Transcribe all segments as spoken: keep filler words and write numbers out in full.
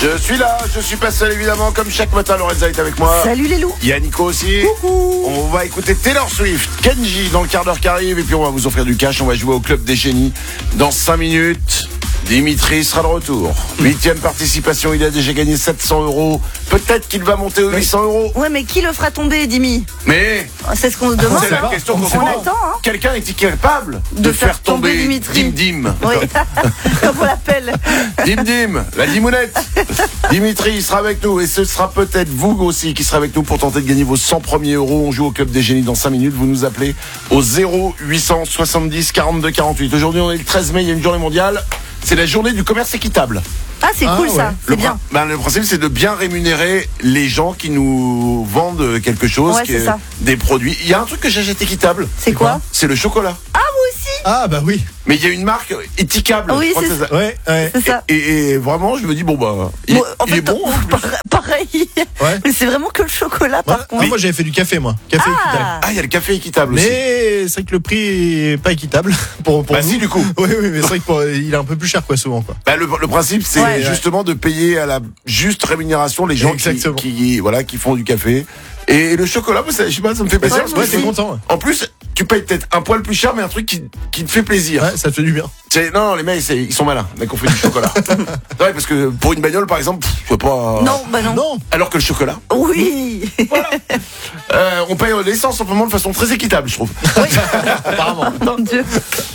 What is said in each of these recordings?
Je suis là, je suis pas seul évidemment, comme chaque matin, Lorenza est avec moi. Salut les loups. Il y a Nico aussi. Coucou. On va écouter Taylor Swift, Kenji dans le quart d'heure qui arrive, et puis on va vous offrir du cash. On va jouer au club des génies dans cinq minutes. Dimitri sera de retour. Huitième participation, il a déjà gagné sept cents euros. Peut-être qu'il va monter aux huit cents euros. Ouais, mais qui le fera tomber, Dimi? Mais C'est ce qu'on se demande. c'est la hein. question qu'on se On pose. attend, hein. Quelqu'un est capable de, De faire, faire tomber tomber Dimitri. Dim Dim. Oui, comme on l'appelle. Dim Dim, la Dimounette. Dimitri il sera avec nous et ce sera peut-être vous aussi qui serez avec nous pour tenter de gagner vos cent premiers euros. On joue au club des génies dans cinq minutes. Vous nous appelez au zéro huit cent soixante-dix quarante-deux quarante-huit. Aujourd'hui on est le treize mai, il y a une journée mondiale. C'est la journée du commerce équitable. Ah, c'est Ah, cool ouais. ça. Le, C'est bien. prin- ben, le principe c'est de bien rémunérer les gens qui nous vendent quelque chose, Ouais, qui c'est est- ça. des produits. Il y a un truc que j'achète équitable. C'est quoi? C'est le chocolat. Ah bah oui. Mais il y a une marque étiquable. Oui, je crois c'est que ça. Ouais, ouais. C'est ça. Et, et- et vraiment, je me dis bon bah, il, Bon, en il fait, est bon. hein. pare- pareil. Ouais. Mais c'est vraiment que le chocolat, par Ouais. contre. Non, moi j'avais fait du café moi. Café équitable. Ah, Ah, il y a le café équitable aussi. Mais c'est vrai que le prix est pas équitable pour, pour Bah nous. si, du coup. Oui, oui, mais c'est vrai qu'il est un peu plus cher quoi souvent quoi. Bah, le, le principe, c'est Ouais. justement de payer à la juste rémunération les gens qui, Exactement. qui, voilà, qui font du café. Et le chocolat, moi, ça, je sais pas, ça me fait plaisir. Ouais, parce moi que Ouais, t'es je- content. Ouais. En plus, tu payes peut-être un poil plus cher, mais un truc qui, qui te fait plaisir. Ouais, ça te fait du bien. C'est- Non, non, les mecs, c'est- ils sont malins, les mecs, on fait du chocolat. Ouais, parce que pour une bagnole, par exemple, pff, je sais pas. non, bah non. Non. Alors que le chocolat, Oui. euh, on paye l'essence en ce moment de façon très équitable, je trouve. Apparemment. Mon Dieu.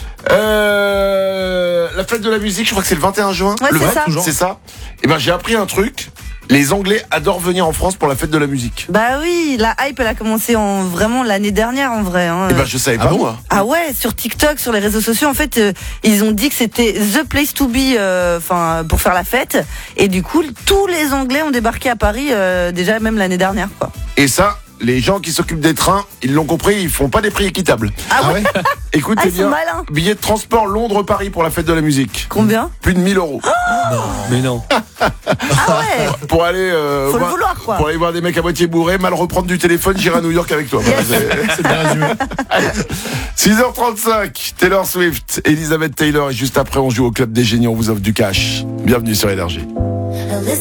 Euh, la fête de la musique, je crois que c'est le vingt et un juin. Ouais, le c'est vingt, ça. toujours. C'est ça. Et ben, j'ai appris un truc. Les Anglais adorent venir en France pour la fête de la musique. Bah oui, la hype, elle a commencé en vraiment l'année dernière, en vrai. Hein. Et ben, je savais Ah pas bon moi. Ah ouais, sur TikTok, sur les réseaux sociaux, en fait, euh, ils ont dit que c'était the place to be, euh, enfin, pour faire la fête. Et du coup, tous les Anglais ont débarqué à Paris euh, déjà même l'année dernière, quoi. Et ça, les gens qui s'occupent des trains, ils l'ont compris, ils font pas des prix équitables. Ah ouais. Écoutez Ah, ils sont bien. malins. Billet de transport Londres-Paris pour la fête de la musique. Combien? Plus de mille euros. Mais non. Ah ouais. Pour aller, euh, Faut le voir, vouloir, quoi. pour aller voir des mecs à moitié bourrés, mal reprendre du téléphone, j'irai à New York avec toi. Voilà, c'est- C'est bien résumé. six heures trente-cinq, Taylor Swift, Elizabeth Taylor, et juste après on joue au club des génies, on vous offre du cash. Bienvenue sur Énergie.